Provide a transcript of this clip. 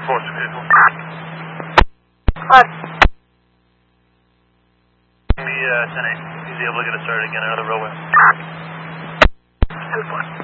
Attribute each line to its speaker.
Speaker 1: Force vehicle. The 10-8. He's able to get it started again out of the railway.
Speaker 2: 10-4.